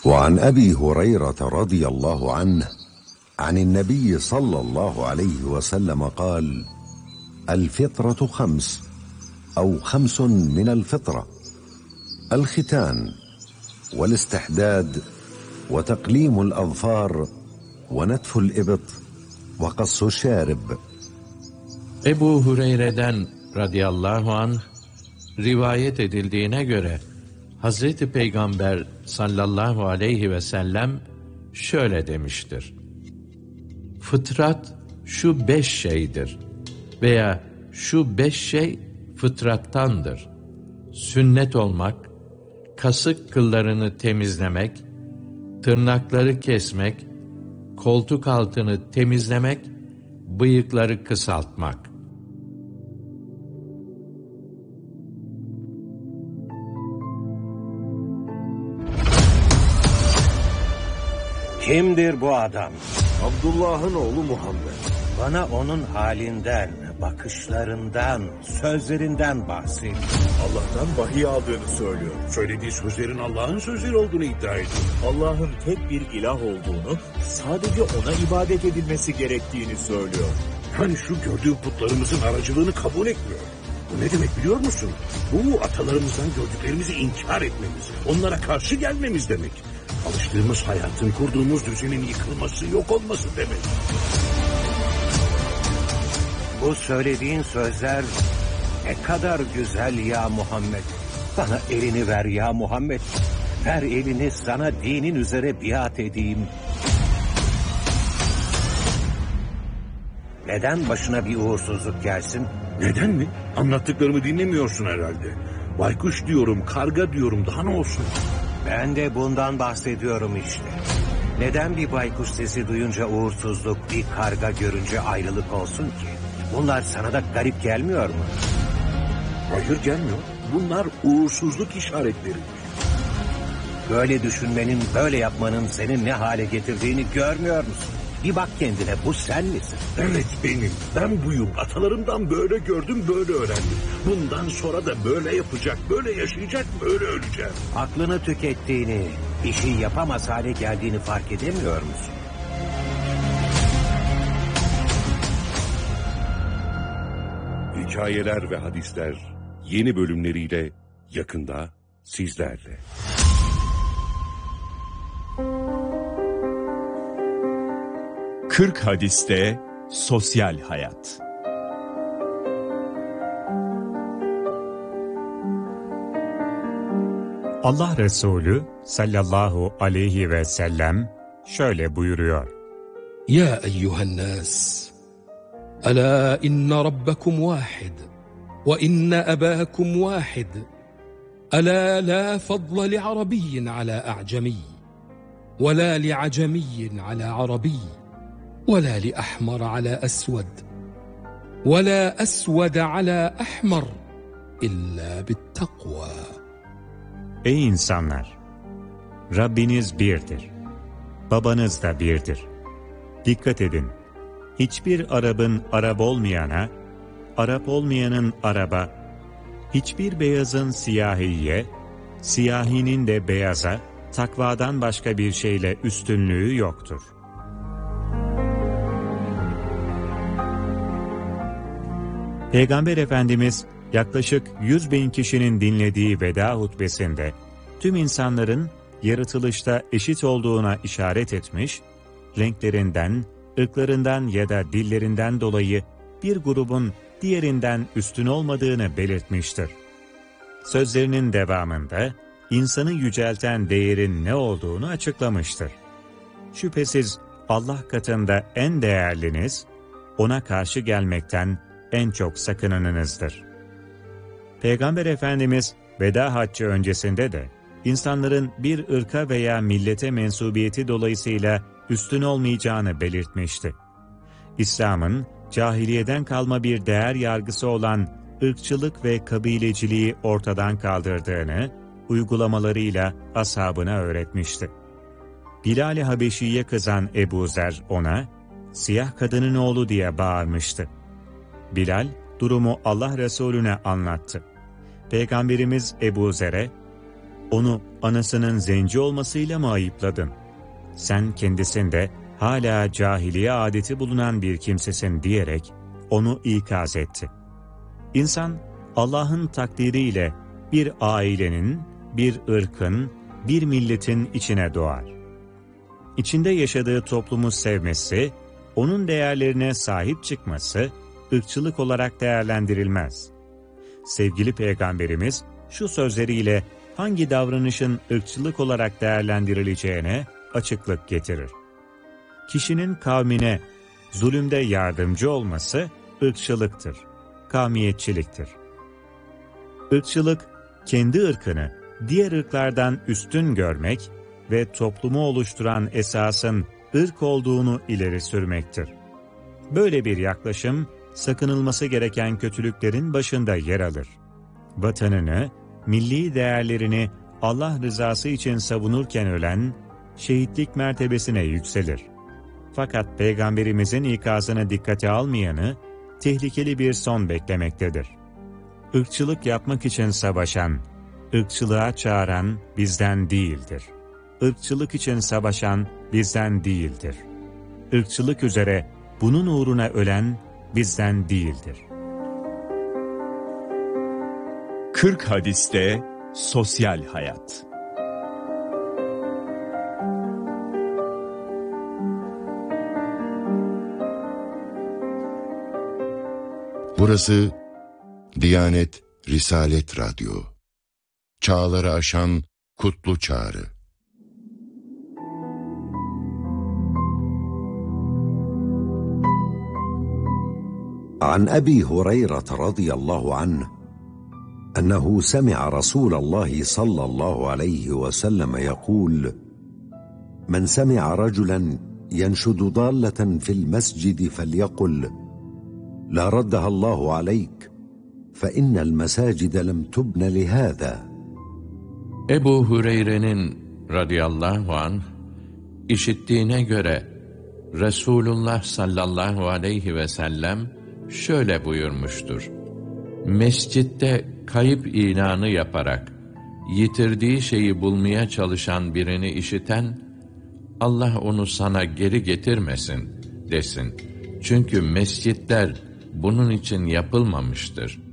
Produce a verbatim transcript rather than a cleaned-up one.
وعن أبي هريرة رضي الله عنه عن النبي صلى الله عليه وسلم قال: الفطرة خمس أو خمس من الفطرة: الختان والاستحداد وتقليم الأظفار ونتف الإبط وقص الشارب. Ebu Hureyre'den radıyallahu anh rivayet edildiğine göre Hazreti Peygamber sallallahu aleyhi ve sellem şöyle demiştir: Fıtrat şu beş şeydir veya şu beş şey fıtrattandır. Sünnet olmak, kasık kıllarını temizlemek, tırnakları kesmek, koltuk altını temizlemek, bıyıkları kısaltmak. Kimdir bu adam? Abdullah'ın oğlu Muhammed. Bana onun halinden, bakışlarından, sözlerinden bahset. Allah'tan vahiy aldığını söylüyor. Söylediği sözlerin Allah'ın sözleri olduğunu iddia ediyor. Allah'ın tek bir ilah olduğunu, sadece ona ibadet edilmesi gerektiğini söylüyor. Hani şu gördüğün putlarımızın aracılığını kabul etmiyor. Bu ne demek biliyor musun? Bu atalarımızdan gördüklerimizi inkar etmemiz, onlara karşı gelmemiz demek. Alıştığımız hayatın, kurduğumuz düzenin yıkılması, yok olması demek. Bu söylediğin sözler ne kadar güzel ya Muhammed. Bana elini ver ya Muhammed. Ver elini, sana dinin üzere biat edeyim. Neden başına bir uğursuzluk gelsin? Neden mi? Anlattıklarımı dinlemiyorsun herhalde. Baykuş diyorum, karga diyorum, daha ne olsun? Ben de bundan bahsediyorum işte. Neden bir baykuş sesi duyunca uğursuzluk, bir karga görünce ayrılık olsun ki? Bunlar sana da garip gelmiyor mu? Hayır, gelmiyor. Bunlar uğursuzluk işaretleri. Böyle düşünmenin, böyle yapmanın seni ne hale getirdiğini görmüyor musun? Bir bak kendine, bu sen misin? Evet, benim. Ben buyum. Atalarımdan böyle gördüm, böyle öğrendim. Bundan sonra da böyle yapacak, böyle yaşayacak, böyle öleceğim. Aklını tükettiğini, bir şey yapamaz hale geldiğini fark edemiyor musun? Hikayeler ve hadisler yeni bölümleriyle yakında sizlerle. kırk hadiste sosyal hayat. Allah Resulü sallallahu aleyhi ve sellem şöyle buyuruyor: Ya eyyuhennâs, alâ inne rabbekum vâhid ve inne ebâkum vâhid. Alâ lâ fadla li'arabiyyin alâ a'cemiyy ve lâ li'acemiyyin alâ arabiyy ولا لأحمر على أسود ولا أسود على أحمر إلا بالتقوى. Ey insanlar! Rabbiniz birdir. Babanız da birdir. Dikkat edin. Hiçbir Arap'ın Arap olmayana, Arap olmayanın Arap'a, hiçbir beyazın siyahiye, siyahinin de beyaza, takvadan başka bir şeyle üstünlüğü yoktur. Peygamber Efendimiz yaklaşık yüz bin kişinin dinlediği veda hutbesinde tüm insanların yaratılışta eşit olduğuna işaret etmiş, renklerinden, ırklarından ya da dillerinden dolayı bir grubun diğerinden üstün olmadığını belirtmiştir. Sözlerinin devamında insanı yücelten değerin ne olduğunu açıklamıştır. Şüphesiz Allah katında en değerliniz, ona karşı gelmekten en çok sakınanınızdır. Peygamber Efendimiz veda haccı öncesinde de insanların bir ırka veya millete mensubiyeti dolayısıyla üstün olmayacağını belirtmişti. İslam'ın cahiliyeden kalma bir değer yargısı olan ırkçılık ve kabileciliği ortadan kaldırdığını uygulamalarıyla ashabına öğretmişti. Bilal-i Habeşi'ye kızan Ebu Zer ona, siyah kadının oğlu diye bağırmıştı. Bilal, durumu Allah Resulüne anlattı. Peygamberimiz Ebu Zer'e, Onu anasının zenci olmasıyla mı ayıpladın? Sen kendisinde hala cahiliye adeti bulunan bir kimsesin diyerek onu ikaz etti. İnsan Allah'ın takdiriyle bir ailenin, bir ırkın, bir milletin içine doğar. İçinde yaşadığı toplumu sevmesi, onun değerlerine sahip çıkması, ırkçılık olarak değerlendirilmez. Sevgili Peygamberimiz şu sözleriyle hangi davranışın ırkçılık olarak değerlendirileceğine açıklık getirir. Kişinin kavmine zulümde yardımcı olması ırkçılıktır, kavmiyetçiliktir. Irkçılık, kendi ırkını diğer ırklardan üstün görmek ve toplumu oluşturan esasın ırk olduğunu ileri sürmektir. Böyle bir yaklaşım, sakınılması gereken kötülüklerin başında yer alır. Vatanını, milli değerlerini Allah rızası için savunurken ölen, şehitlik mertebesine yükselir. Fakat Peygamberimizin ikazını dikkate almayanı, tehlikeli bir son beklemektedir. Irkçılık yapmak için savaşan, ırkçılığa çağıran bizden değildir. Irkçılık için savaşan bizden değildir. Irkçılık üzere bunun uğruna ölen bizden değildir. kırk hadiste sosyal hayat. Burası Diyanet Risalet Radyo. Çağları aşan kutlu çağrı. عن أبي هريرة رضي الله عنه أنه سمع رسول الله صلى الله عليه وسلم يقول: من سمع رجلا ينشد ضالة في المسجد فليقل: لا ردها الله عليك فإن المساجد لم تبن لهذا. Ebu Hureyre'nin radıyallahu anh işittiğine göre Resulullah sallallahu aleyhi ve sellem şöyle buyurmuştur: Mescitte kayıp ilanı yaparak yitirdiği şeyi bulmaya çalışan birini işiten, Allah onu sana geri getirmesin desin. Çünkü mescitler bunun için yapılmamıştır.